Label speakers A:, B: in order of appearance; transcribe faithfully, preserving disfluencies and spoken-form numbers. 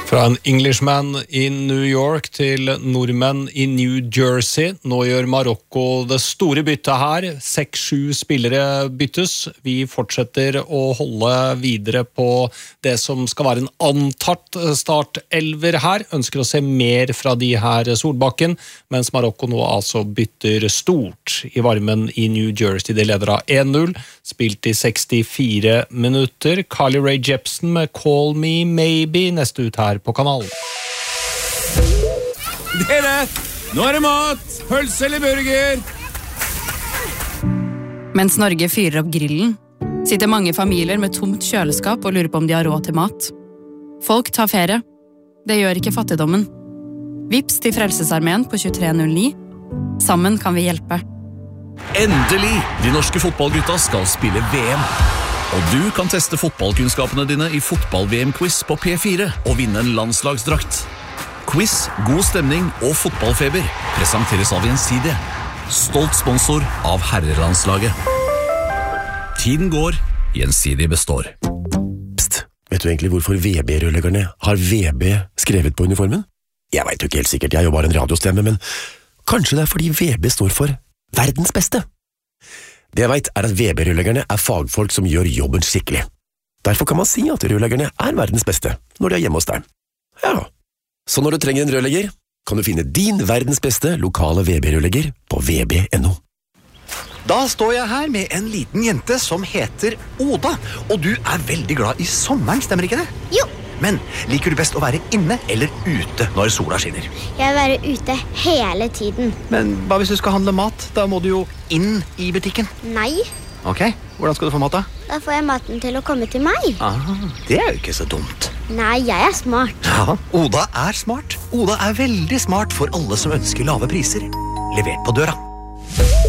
A: Fra en Englishman i New York til nordmenn i New Jersey. Nå gjør Marokko det store byttet her. Seks-sju spillere byttes. Vi fortsetter å holde videre på det som skal være en antatt startelver her. Ønsker å se mer fra de her Solbakken, mens Marokko nå altså bytter stort i varmen i New Jersey. Det leder av en null. Spilt i sekstifire minutter. Carly Rae Jepsen med Call Me Maybe neste ut her på kanalen.
B: Dere, nå er det mat! Pølse eller burger?
C: Mens Norge fyrer opp grillen, sitter mange familier med tomt kjøleskap og lurer på om de har råd til mat. Folk tar ferie. Det gjør ikke fattigdommen. Vips til Frelsesarmeen på tjuetre null ni. Sammen kan vi hjelpe.
D: Endelig! De norske fotballgutta skal spille V M. Og du kan teste fotballkunnskapene dine i fotball-V M-quiz på P fire og vinne en landslagsdrakt. Quiz, god stemning og fotballfeber presenteres av Gjensidige. Stolt sponsor av herrelandslaget. Tiden går, Gjensidige består.
E: Psst, vet du egentlig hvorfor V B-rørleggerne har V B skrevet på uniformen? Jeg vet jo ikke helt sikkert, jeg er jo bare en radiostemme, men kanskje det er fordi V B står for verdens beste. Det jeg vet er at V B-rørleggerne er fagfolk som gjør jobben skikkelig. Derfor kan man si at rørleggerne er verdens beste når de er hjemme hos deg. Ja, så når du trenger en rørlegger, kan du finne din verdens beste lokale V B-rørlegger på v b punktum no.
F: Da står jeg her med en liten jente som heter Oda, og du er veldig glad i sommeren, stemmer ikke det?
G: Jo.
F: Men liker du best å være inne eller ute når sola skinner?
G: Jeg vil være ute hele tiden.
F: Men hva hvis du skal handle mat? Da må du jo inn i butikken.
G: Nei.
F: Ok, hvordan skal du få mat da?
G: Da får jeg maten til å komme til meg.
F: Ah, det er jo ikke så dumt.
G: Nei, jeg er smart.
F: Ja, Oda er smart. Oda er veldig smart for alle som ønsker lave priser. Levert på døra.